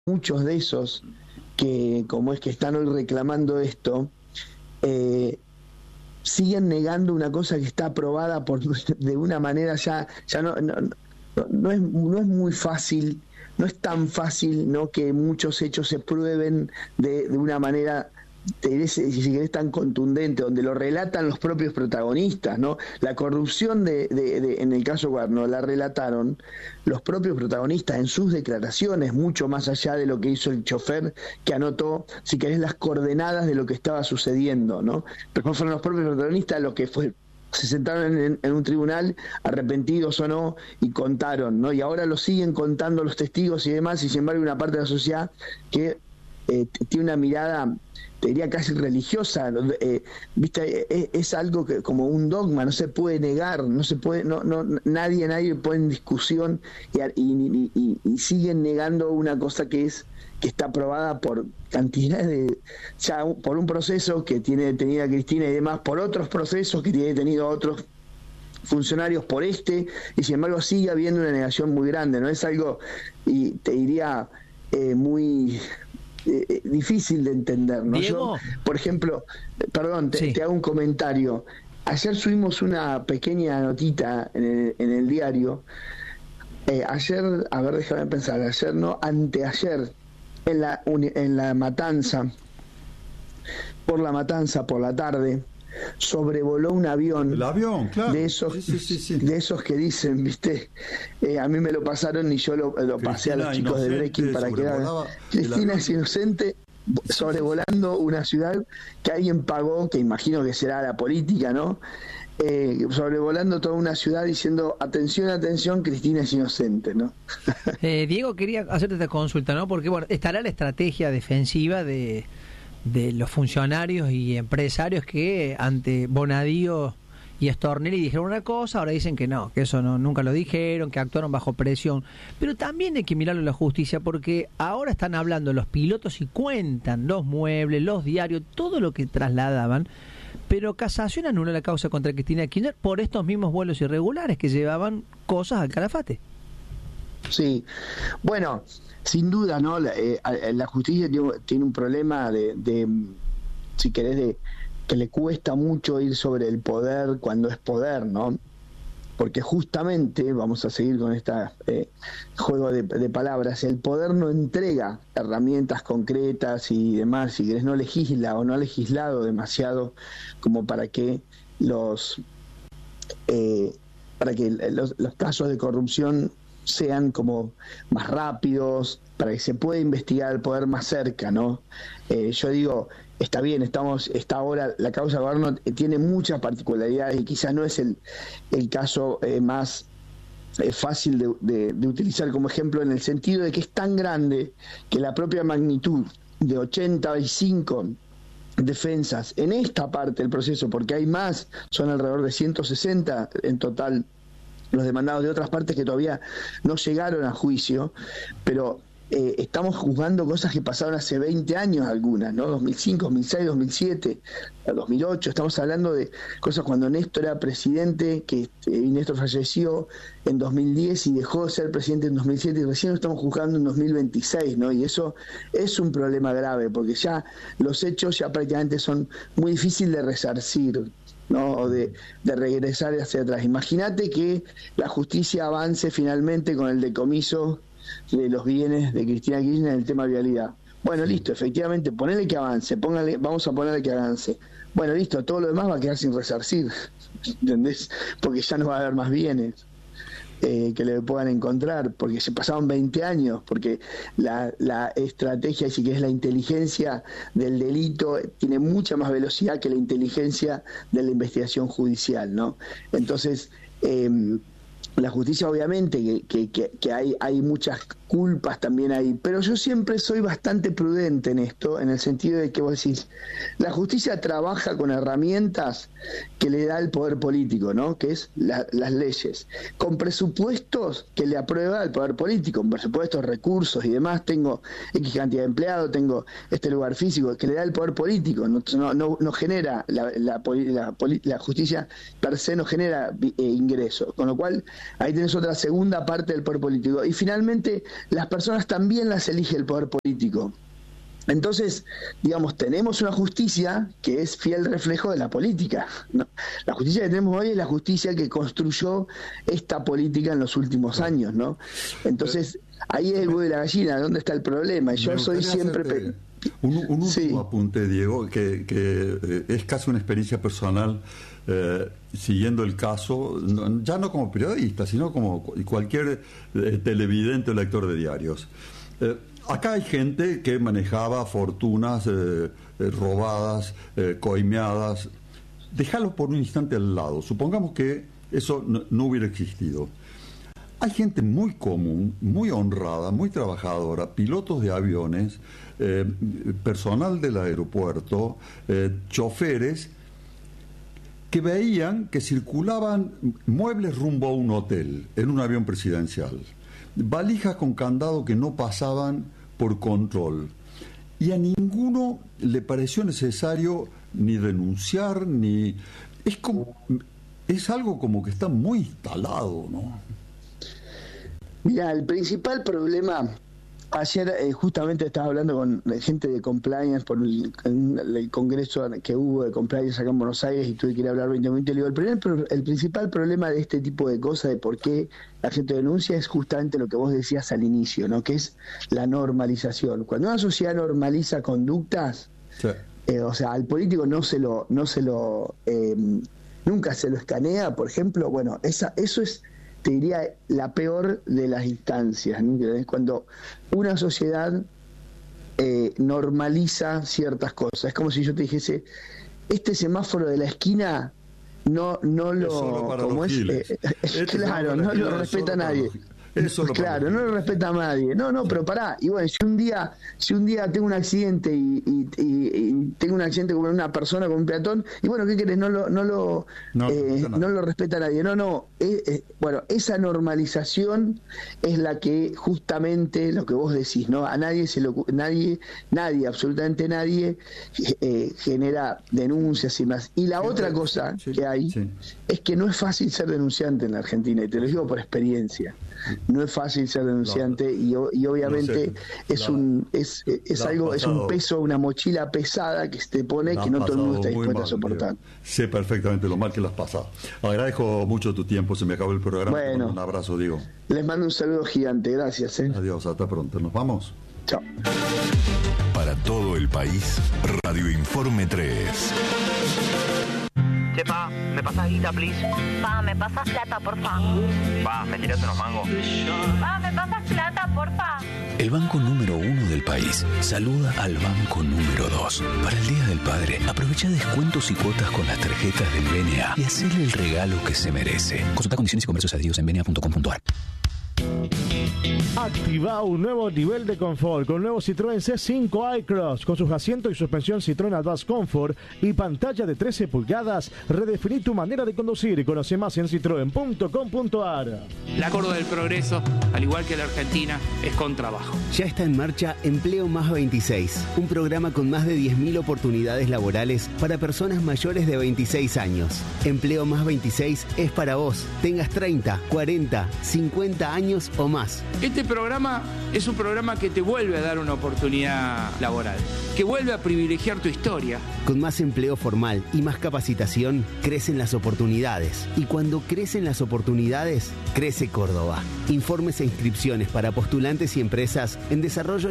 muchos de esos que, como es que están hoy reclamando esto, siguen negando una cosa que está aprobada de una manera ya no es muy fácil, no es tan fácil, ¿no?, que muchos hechos se prueben de una manera, te diré, si querés, tan contundente, donde lo relatan los propios protagonistas, ¿no? La corrupción en el caso Guarno la relataron los propios protagonistas en sus declaraciones, mucho más allá de lo que hizo el chofer, que anotó, si querés, las coordenadas de lo que estaba sucediendo, ¿no? Pero fueron los propios protagonistas los que se sentaron en un tribunal, arrepentidos o no, y contaron, ¿no? Y ahora lo siguen contando los testigos y demás, y sin embargo hay una parte de la sociedad que tiene una mirada, te diría, casi religiosa, viste, es algo que como un dogma, no se puede negar, no se puede, nadie pone en discusión, y siguen negando una cosa que está aprobada por cantidades por un proceso que tiene detenida Cristina y demás, por otros procesos que tiene detenido a otros funcionarios, por y sin embargo sigue habiendo una negación muy grande, ¿no? Es algo, y te diría, muy difícil de entender, ¿no? Diego. Yo, por ejemplo, perdón, Sí. te hago un comentario. Ayer subimos una pequeña notita en el diario. Ayer, a ver, déjame pensar, ayer no, anteayer, en la Matanza, por la tarde, sobrevoló un avión. El avión, claro. De esos, sí. de esos que dicen, viste, a mí me lo pasaron y yo lo pasé a los chicos de Breaking para que hagan. Cristina es inocente, sobrevolando una ciudad que alguien pagó, que imagino que será la política, ¿no? Sobrevolando toda una ciudad diciendo, atención, atención, Cristina es inocente, ¿no? Diego, quería hacerte esta consulta, ¿no? Porque, bueno, estará la estrategia defensiva de los funcionarios y empresarios que ante Bonadío y Stornelli dijeron una cosa, ahora dicen que no, que eso no, nunca lo dijeron, que actuaron bajo presión. Pero también hay que mirarlo en la justicia, porque ahora están hablando los pilotos y cuentan los muebles, los diarios, todo lo que trasladaban, pero Casación anuló la causa contra Cristina Kirchner por estos mismos vuelos irregulares que llevaban cosas al Calafate. Sí, bueno, sin duda, ¿no? La justicia tiene un problema si querés, que le cuesta mucho ir sobre el poder cuando es poder, ¿no? Porque justamente, vamos a seguir con este juego de palabras, el poder no entrega herramientas concretas y demás, si querés, no legisla o no ha legislado demasiado como para que los casos de corrupción sean como más rápidos, para que se pueda investigar el poder más cerca, ¿no? Yo digo, está bien, está ahora, la causa de gobierno tiene muchas particularidades y quizás no es el caso más fácil de utilizar como ejemplo, en el sentido de que es tan grande que la propia magnitud de 85 defensas en esta parte del proceso, porque hay más, son alrededor de 160 en total los demandados de otras partes que todavía no llegaron a juicio, pero estamos juzgando cosas que pasaron hace 20 años algunas, ¿no? 2005, 2006, 2007, 2008, estamos hablando de cosas cuando Néstor era presidente, y Néstor falleció en 2010 y dejó de ser presidente en 2007 y recién lo estamos juzgando en 2026, ¿no? Y eso es un problema grave, porque ya los hechos ya prácticamente son muy difíciles de resarcir, ¿no? O de regresar hacia atrás. Imagínate que la justicia avance finalmente con el decomiso de los bienes de Cristina Kirchner en el tema vialidad. Bueno, listo, efectivamente, ponele que avance, vamos a ponerle que avance. Bueno, listo, todo lo demás va a quedar sin resarcir, ¿entendés? Porque ya no va a haber más bienes que le puedan encontrar, porque se pasaron 20 años, porque la estrategia, si que es la inteligencia del delito, tiene mucha más velocidad que la inteligencia de la investigación judicial, ¿no? Entonces, la justicia, obviamente que hay muchas culpas también ahí, pero yo siempre soy bastante prudente en esto, en el sentido de que vos decís, la justicia trabaja con herramientas que le da el poder político, ¿no? Que es las leyes, con presupuestos que le aprueba el poder político, con presupuestos, recursos y demás. Tengo X cantidad de empleados, tengo este lugar físico que le da el poder político, no genera la justicia per se, no genera ingresos, con lo cual ahí tenés otra segunda parte del poder político. Y finalmente, las personas también las elige el poder político. Entonces, digamos, tenemos una justicia que es fiel reflejo de la política, ¿no? La justicia que tenemos hoy es la justicia que construyó esta política en los últimos años, ¿no? Entonces, ahí es el huevo y la gallina, ¿dónde está el problema? Y yo soy siempre... Un último apunte, Diego, que es casi una experiencia personal, siguiendo el caso, ya no como periodista, sino como cualquier televidente o lector de diarios. Acá hay gente que manejaba fortunas robadas, coimeadas. Déjalo por un instante al lado. Supongamos que eso no hubiera existido. Hay gente muy común, muy honrada, muy trabajadora, pilotos de aviones, personal del aeropuerto, choferes, que veían que circulaban muebles rumbo a un hotel en un avión presidencial, valijas con candado que no pasaban por control, y a ninguno le pareció necesario ni denunciar, ni... Es algo como que está muy instalado, ¿no? Mira, el principal problema, ayer justamente estaba hablando con gente de compliance por el congreso que hubo de compliance acá en Buenos Aires, y tuve que ir a hablar 20 minutos, y le digo, el principal problema de este tipo de cosas, de por qué la gente denuncia, es justamente lo que vos decías al inicio, ¿no? Que es la normalización. Cuando una sociedad normaliza conductas, sí. O sea, al político nunca se lo escanea, por ejemplo, bueno, eso es, te diría, la peor de las instancias, ¿no? Cuando una sociedad normaliza ciertas cosas. Es como si yo te dijese, este semáforo de la esquina no lo, como es, claro, no lo respeta nadie. Claro, no lo respeta a nadie. No, pero pará. Y bueno, si un día tengo un accidente y tengo un accidente con una persona, con un peatón, y bueno, ¿qué querés? No lo respeta a nadie. Bueno, esa normalización es la que justamente lo que vos decís, ¿no? A nadie absolutamente nadie genera denuncias y más. Y la otra cosa que hay es que no es fácil ser denunciante en la Argentina, y te lo digo por experiencia. No es fácil ser denunciante, y obviamente es un peso, una mochila pesada que se te pone, que no todo el mundo está dispuesto a soportar. Sé perfectamente lo mal que lo has pasado. Agradezco mucho tu tiempo, se me acabó el programa. Bueno, un abrazo, Diego. Les mando un saludo gigante, gracias. Adiós, hasta pronto. ¿Nos vamos? Chao. Para todo el país, Radio Informe 3. Che, pa, ¿me pasas guita, please? Pa, ¿me pasas plata, porfa? Pa, ¿me tirás unos mangos? Pa, ¿me pasas plata, porfa? El banco número 1 del país saluda al banco número 2. Para el Día del Padre, aprovecha descuentos y cuotas con las tarjetas del BNA y hacele el regalo que se merece. Consulta condiciones y comercios adheridos en bna.com.ar. Activa un nuevo nivel de confort con el nuevo Citroën C5 iCross. Con sus asientos y suspensión Citroën Advance Comfort y pantalla de 13 pulgadas, redefiní tu manera de conducir. Conoce más en citroen.com.ar. La Córdoba del Progreso, al igual que la Argentina, es con trabajo. Ya está en marcha Empleo Más 26, un programa con más de 10.000 oportunidades laborales para personas mayores de 26 años. Empleo Más 26 es para vos, tengas 30, 40, 50 años o más. Este programa es un programa que te vuelve a dar una oportunidad laboral, que vuelve a privilegiar tu historia. Con más empleo formal y más capacitación, crecen las oportunidades. Y cuando crecen las oportunidades, crece Córdoba. Informes e inscripciones para postulantes y empresas en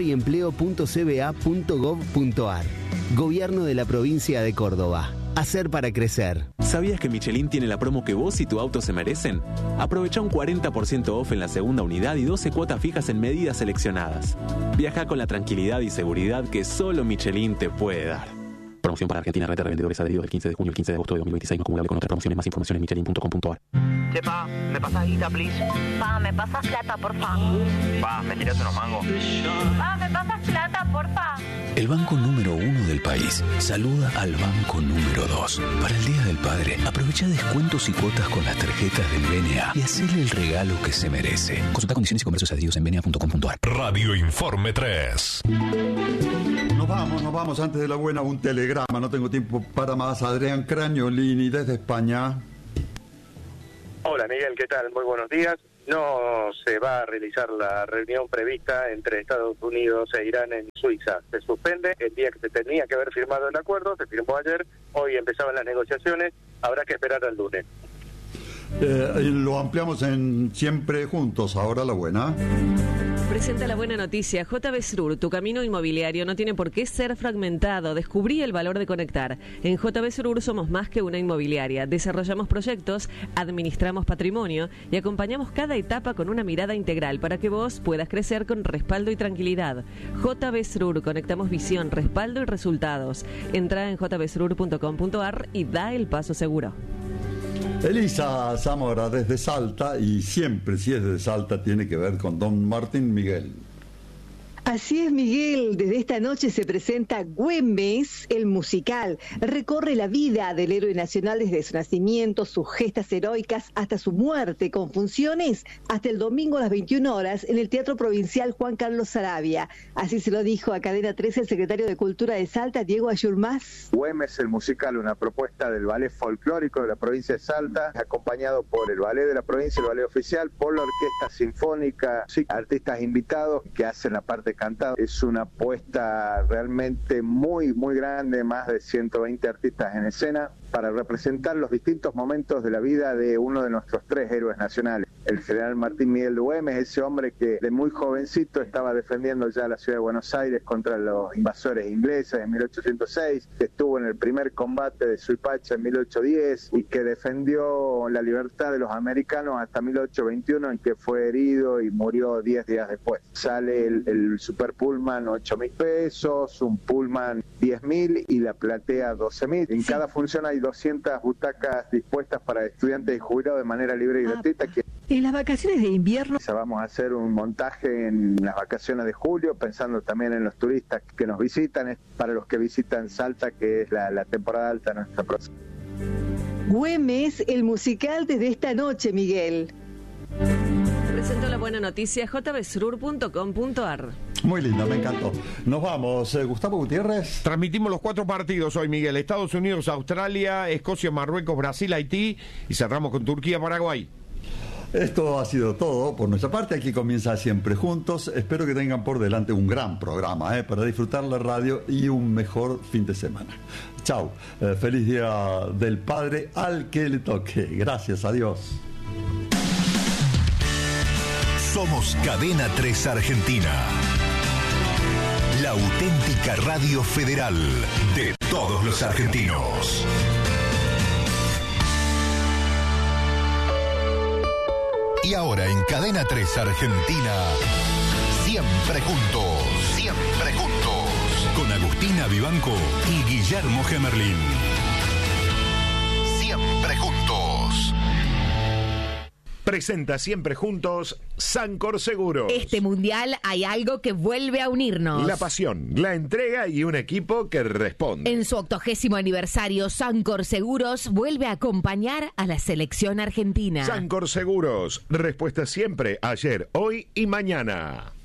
desarrolloyempleo.cba.gov.ar. Gobierno de la provincia de Córdoba. Hacer para crecer. ¿Sabías que Michelin tiene la promo que vos y tu auto se merecen? Aprovecha un 40% off en la segunda unidad y 12 cuotas fijas en medidas seleccionadas. Viaja con la tranquilidad y seguridad que solo Michelin te puede dar. Promoción para Argentina, red de revendedores adheridos del 15 de junio al 15 de agosto de 2026, no acumulable con otras promociones. Más información en michelin.com.ar. Che, pa, ¿me pasas guita, please? Pa, ¿me pasas plata, porfa? Pa, ¿me tirás unos mangos? Pa, ¿me pasas plata, porfa? El banco número 1 del país saluda al banco número 2. Para el Día del Padre, aprovecha descuentos y cuotas con las tarjetas del BNA y hacele el regalo que se merece. Consulta condiciones y comercios adheridos en bna.com.ar. Radio Informe 3. Nos vamos. Antes de la buena, un telegrama. No tengo tiempo para más. Adrián Cragnolini, desde España. Hola, amigo. Miguel, ¿qué tal? Muy buenos días. No se va a realizar la reunión prevista entre Estados Unidos e Irán en Suiza. Se suspende el día que se tenía que haber firmado el acuerdo, se firmó ayer, hoy empezaban las negociaciones, habrá que esperar al lunes. Lo ampliamos en Siempre Juntos, ahora la buena. Presenta la buena noticia. JB Srur, tu camino inmobiliario no tiene por qué ser fragmentado. Descubrí el valor de conectar. En JB Srur somos más que una inmobiliaria. Desarrollamos proyectos, administramos patrimonio y acompañamos cada etapa con una mirada integral para que vos puedas crecer con respaldo y tranquilidad. JB Srur, conectamos visión, respaldo y resultados. Entra en jbsrur.com.ar y da el paso seguro. Elisa Zamora desde Salta, y siempre si es de Salta tiene que ver con Don Martín Miguel. Así es, Miguel. Desde esta noche se presenta Güemes, el musical. Recorre la vida del héroe nacional desde su nacimiento, sus gestas heroicas hasta su muerte, con funciones hasta el domingo a las 21 horas en el Teatro Provincial Juan Carlos Saravia. Así se lo dijo a Cadena 13 el secretario de Cultura de Salta, Diego Ayurmás. Güemes, el musical, una propuesta del ballet folclórico de la provincia de Salta, acompañado por el ballet de la provincia, el ballet oficial, por la orquesta sinfónica, artistas invitados que hacen la parte cantado. Es una apuesta realmente muy grande, más de 120 artistas en escena, para representar los distintos momentos de la vida de uno de nuestros 3 héroes nacionales. El general Martín Miguel de Güemes, ese hombre que de muy jovencito estaba defendiendo ya la ciudad de Buenos Aires contra los invasores ingleses en 1806, que estuvo en el primer combate de Suipacha en 1810 y que defendió la libertad de los americanos hasta 1821, en que fue herido y murió 10 días después. Sale el Super Pullman 8.000 pesos, un Pullman 10.000 y la platea 12.000. En cada función hay 200 butacas dispuestas para estudiantes y jubilados de manera libre y gratuita. En las vacaciones de invierno vamos a hacer un montaje en las vacaciones de julio, pensando también en los turistas que nos visitan, para los que visitan Salta, que es la temporada alta de nuestra próxima. Güemes, el musical desde esta noche, Miguel. Presento la buena noticia, jbsrur.com.ar. Muy lindo, me encantó. Nos vamos, Gustavo Gutiérrez. Transmitimos los 4 partidos hoy, Miguel. Estados Unidos, Australia, Escocia, Marruecos, Brasil, Haití, y cerramos con Turquía, Paraguay. Esto ha sido todo por nuestra parte. Aquí comienza Siempre Juntos. Espero que tengan por delante un gran programa para disfrutar la radio y un mejor fin de semana. Chau. Feliz Día del Padre al que le toque. Gracias, adiós. Somos Cadena 3 Argentina, la auténtica radio federal de todos los argentinos. Y ahora en Cadena 3 Argentina, Siempre Juntos, Siempre Juntos, con Agustina Vivanco y Guillermo Gemerlín. Siempre Juntos. Presenta Siempre Juntos Sancor Seguros. Este mundial hay algo que vuelve a unirnos. La pasión, la entrega y un equipo que responde. En su 80º aniversario, Sancor Seguros vuelve a acompañar a la selección argentina. Sancor Seguros, respuesta siempre, ayer, hoy y mañana.